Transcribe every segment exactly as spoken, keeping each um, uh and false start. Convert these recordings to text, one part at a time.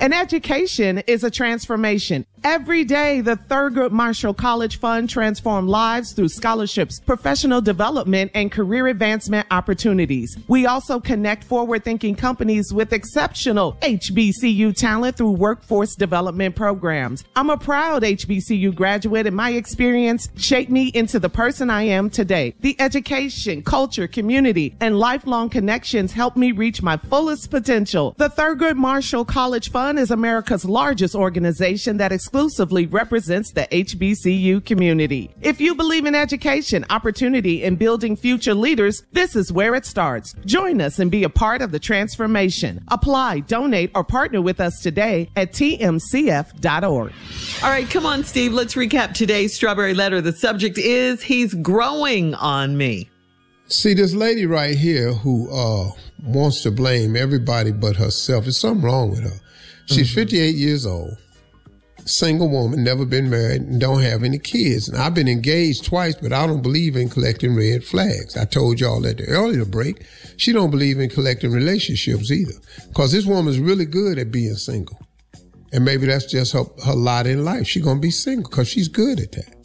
An education is a transformation. Every day, the Thurgood Marshall College Fund transforms lives through scholarships, professional development, and career advancement opportunities. We also connect forward-thinking companies with exceptional H B C U talent through workforce development programs. I'm a proud H B C U graduate, and my experience shaped me into the person I am today. The education, culture, community, and lifelong connections helped me reach my fullest potential. The Thurgood Marshall College Fund is America's largest organization that exclusively represents the H B C U community. If you believe in education, opportunity, and building future leaders, this is where it starts. Join us and be a part of the transformation. Apply, donate, or partner with us today at T M C F dot org. All right, come on, Steve. Let's recap today's Strawberry Letter. The subject is He's Growing on Me. See, this lady right here who uh wants to blame everybody but herself. There's something wrong with her. She's mm-hmm. fifty-eight years old, single woman, never been married, and don't have any kids. And I've been engaged twice, but I don't believe in collecting red flags. I told y'all at the earlier break, she don't believe in collecting relationships either, because this woman's really good at being single. And maybe that's just her, her lot in life. She's going to be single because she's good at that.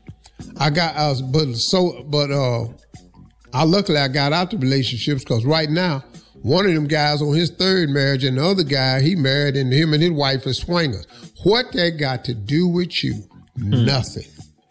I got, I was, but so, but, uh, I luckily I got out the relationships, because right now, one of them guys on his third marriage and the other guy, he married, and him and his wife are swingers. What that got to do with you? Mm. Nothing.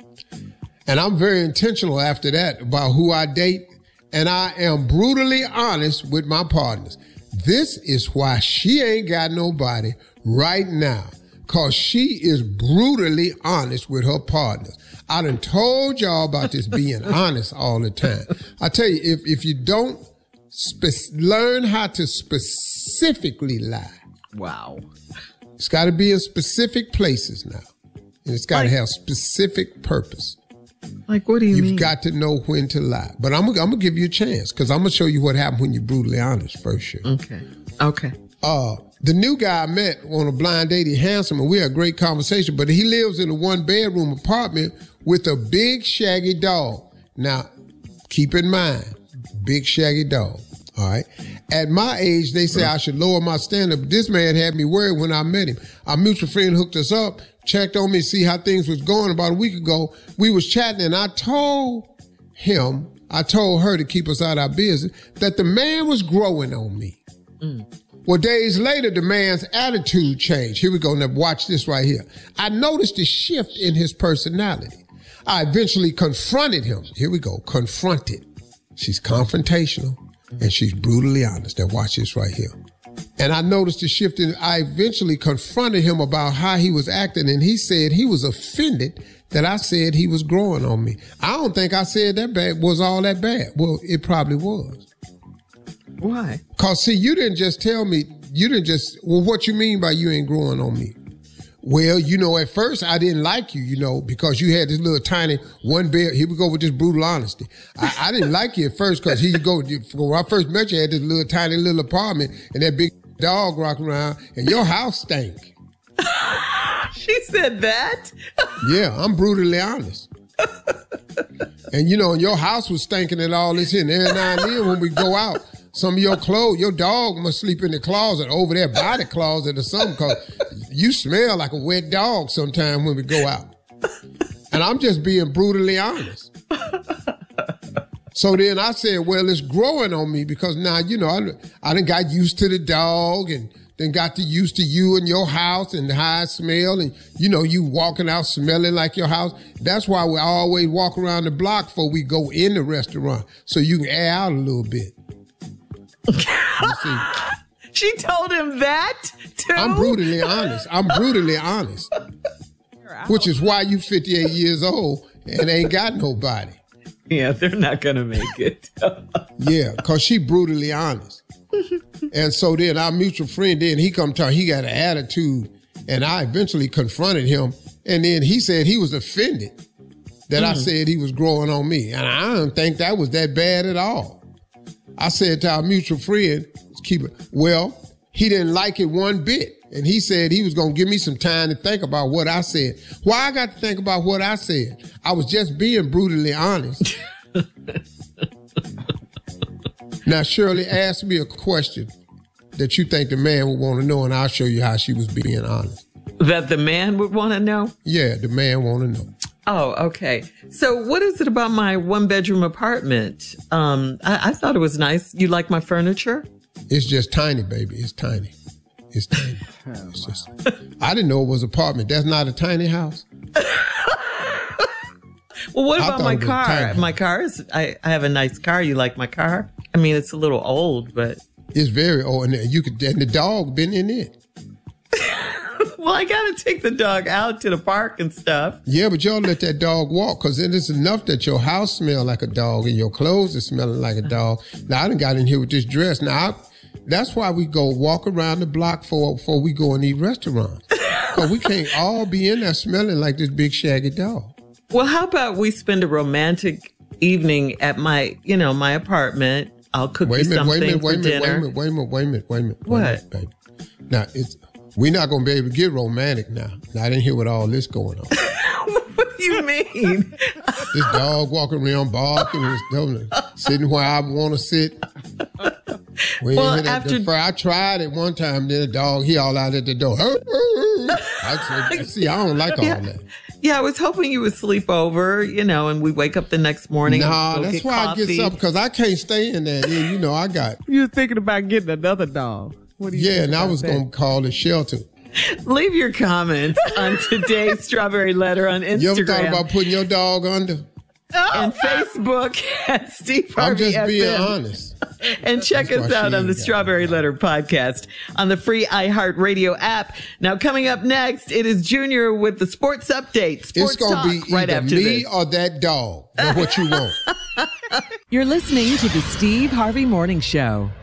And I'm very intentional after that about who I date. And I am brutally honest with my partners. This is why she ain't got nobody right now, because she is brutally honest with her partners. I done told y'all about this being honest all the time. I tell you, if, if you don't spe- learn how to specifically lie. Wow. It's got to be in specific places now. And it's got to like, have specific purpose. Like, what do you You've mean? You've got to know when to lie. But I'm, I'm going to give you a chance, because I'm going to show you what happened when you're brutally honest first, sure. Okay. Okay. Uh, the new guy I met on a blind date, he's handsome, and we had a great conversation, but he lives in a one-bedroom apartment with a big shaggy dog. Now, keep in mind, big shaggy dog, all right? At my age, they say I should lower my standard, but this man had me worried when I met him. Our mutual friend hooked us up, checked on me, see how things was going. About a week ago, we was chatting, and I told him, I told her to keep us out of our business, that the man was growing on me. Mm. Well, days later, the man's attitude changed. Here we go. Now, watch this right here. I noticed a shift in his personality. I eventually confronted him. Here we go. Confronted. She's confrontational, and she's brutally honest. Now, watch this right here. And I noticed a shift in, I eventually confronted him about how he was acting, and he said he was offended that I said he was growing on me. I don't think I said that bad, was all that bad. Well, it probably was. Why? Because, see, you didn't just tell me, you didn't just, well, what you mean by you ain't growing on me? Well, you know, at first I didn't like you, you know, because you had this little tiny one bed. Here we go with this brutal honesty. I, I didn't like you at first because here you go. When I first met you, I had this little tiny little apartment and that big dog rocking around, and your house stank. She said that? Yeah, I'm brutally honest. And, you know, and your house was stinking and all this here. And every now and then when we go out, some of your clothes, your dog must sleep in the closet over there by the closet or something, because you smell like a wet dog sometime when we go out. And I'm just being brutally honest. So then I said, well, it's growing on me because now, you know, I, I done got used to the dog and then got to used to you and your house and how I smell, and, you know, you walking out smelling like your house. That's why we always walk around the block before we go in the restaurant, so you can air out a little bit. She told him that too? I'm brutally honest. I'm brutally honest. Which is why you fifty-eight years old and ain't got nobody. Yeah, they're not going to make it. Yeah, because she brutally honest. And so then our mutual friend, then he come talk, he got an attitude, and I eventually confronted him, and then he said he was offended that mm. I said he was growing on me. And I don't think that was that bad at all. I said to our mutual friend, let's keep it, well, he didn't like it one bit. And he said he was going to give me some time to think about what I said. Why I got to think about what I said? I was just being brutally honest. Now, Shirley asked me a question. that you think the man would want to know, and I'll show you how she was being honest. That the man would want to know? Yeah, the man want to know. Oh, okay. So what is it about my one-bedroom apartment? Um, I, I thought it was nice. You like my furniture? It's just tiny, baby. It's tiny. It's tiny. It's just, I didn't know it was an apartment. That's not a tiny house. Well, what about my car? My car is, I, I have a nice car. You like my car? I mean, it's a little old, but. It's very old. And you could, and the dog been in it. Well, I got to take the dog out to the park and stuff. Yeah, but y'all let that dog walk, because it is enough that your house smell like a dog and your clothes are smelling like a dog. Now, I done got in here with this dress. Now, I, that's why we go walk around the block for, before we go and eat restaurants. Because we can't all be in there smelling like this big shaggy dog. Well, how about we spend a romantic evening at my, you know, my apartment. I'll cook wait you minute, something wait minute, for wait dinner. minute, wait a minute, wait a minute, wait a minute, wait a minute. What? Wait a minute, baby. Now, it's, we're not going to be able to get romantic now. Now, I didn't hear what all this going on. What do you mean? This dog walking around barking and sitting where I want to sit. We well, ain't after the, I tried it one time, then the dog, he all out at the door. I said, see, I don't like all yeah. that. Yeah, I was hoping you would sleep over, you know, and we wake up the next morning. Nah, and go that's get why coffee. I get up, because I can't stay in there. Then, you know, I got. You're thinking about getting another dog. What do you yeah, think and I was going to call the shelter. Leave your comments on today's Strawberry Letter on Instagram. You ever thought about putting your dog under? And Facebook at Steve I'm Harvey just being F M. honest. And check That's us why out she on the ain't got Strawberry it. Letter podcast on the free iHeartRadio app. Now, coming up next, it is Junior with the sports update. Sports It's going talk to be right either after me this. or that dog. That's what you want. You're listening to the Steve Harvey Morning Show.